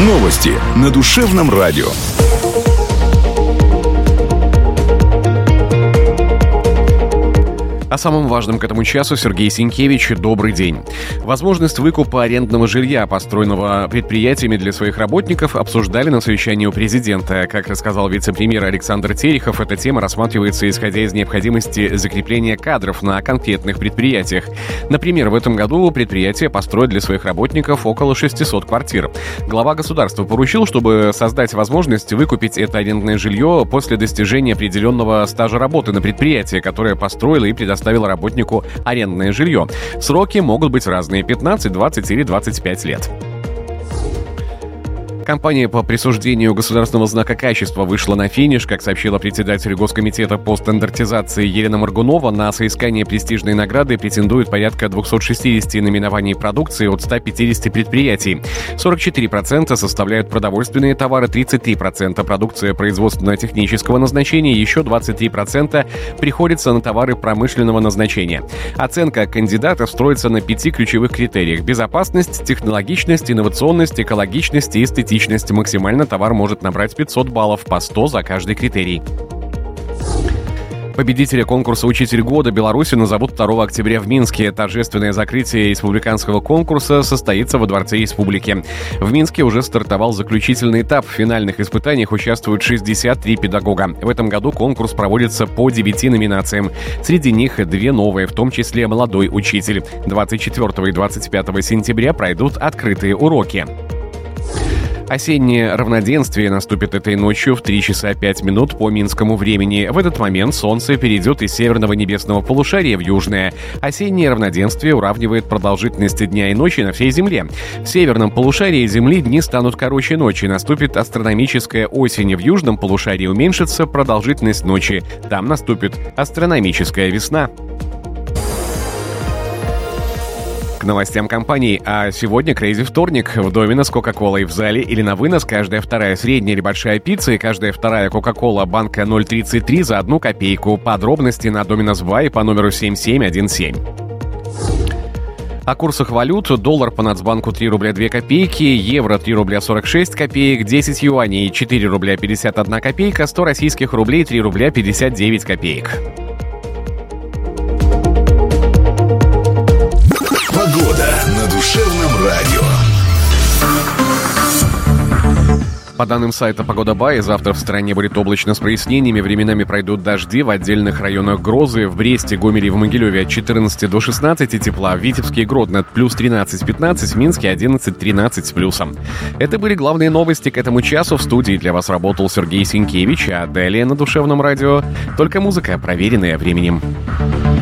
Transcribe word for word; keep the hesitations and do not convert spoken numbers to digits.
Новости на Душевном радио. О самом важном к этому часу Сергей Сенкевич. Добрый день. Возможность выкупа арендного жилья, построенного предприятиями для своих работников, обсуждали на совещании у президента. Как рассказал вице-премьер Александр Терехов, эта тема рассматривается исходя из необходимости закрепления кадров на конкретных предприятиях. Например, в этом году предприятие построит для своих работников около шестисот квартир. Глава государства поручил, чтобы создать возможность выкупить это арендное жилье после достижения определенного стажа работы на предприятии, которое построило и предоставило ставил работнику арендное жилье. Сроки могут быть разные – пятнадцать, двадцать или двадцать пять лет. Компания по присуждению государственного знака качества вышла на финиш. Как сообщила председатель Госкомитета по стандартизации Елена Моргунова, на соискание престижной награды претендует порядка двести шестьдесят наименований продукции от ста пятидесяти предприятий. сорок четыре процента составляют продовольственные товары, тридцать три процента продукция производственно-технического назначения, еще двадцать три процента приходится на товары промышленного назначения. Оценка кандидата строится на пяти ключевых критериях: безопасность, технологичность, инновационность, экологичность и эстетичность. Максимально товар может набрать пятьсот баллов, по сто за каждый критерий. Победителя конкурса «Учитель года» Беларуси назовут второго октября в Минске. Торжественное закрытие республиканского конкурса состоится во Дворце Республики. В Минске уже стартовал заключительный этап. В финальных испытаниях участвуют шестьдесят три педагога. В этом году конкурс проводится по девяти номинациям. Среди них две новые, в том числе «Молодой учитель». двадцать четвёртого и двадцать пятого сентября пройдут открытые уроки. Осеннее равноденствие наступит этой ночью в три часа пять минут по минскому времени. В этот момент Солнце перейдет из северного небесного полушария в южное. Осеннее равноденствие уравнивает продолжительность дня и ночи на всей Земле. В северном полушарии Земли дни станут короче ночи. Наступит астрономическая осень. В южном полушарии уменьшится продолжительность ночи. Там наступит астрономическая весна. К новостям компаний. А сегодня Crazy вторник. В Доминос Кока-Колой в зале или на вынос каждая вторая средняя или большая пицца и каждая вторая Кока-Кола банка ноль тридцать три за одну копейку. Подробности на Доминос Бай по номеру семь семь один семь. О курсах валют. Доллар по Нацбанку три рубля две копейки, евро три рубля сорок шесть копеек, десять юаней четыре рубля пятьдесят одна копейка, сто российских рублей три рубля пятьдесят девять копеек. Погода на Душевном радио. По данным сайта «Погода Бай», завтра в стране будет облачно с прояснениями, временами пройдут дожди, в отдельных районах грозы. В Бресте, Гомеле и в Могилеве от четырнадцати до шестнадцати тепла, в Витебске и Гродно от плюс тринадцать-пятнадцать, в Минске одиннадцать-тринадцать с плюсом. Это были главные новости к этому часу. В студии для вас работал Сергей Сенкевич, а далее на Душевном радио только музыка, проверенная временем.